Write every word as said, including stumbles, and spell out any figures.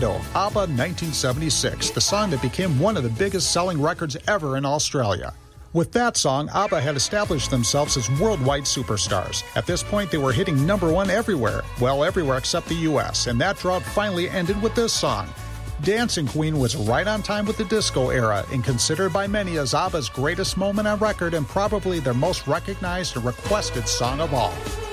Commando, ABBA nineteen seventy-six, the song that became one of the biggest selling records ever in Australia. With that song, ABBA had established themselves as worldwide superstars. At this point, they were hitting number one everywhere. Well, everywhere except the U S, and that drought finally ended with this song. Dancing Queen was right on time with the disco era and considered by many as ABBA's greatest moment on record and probably their most recognized and requested song of all.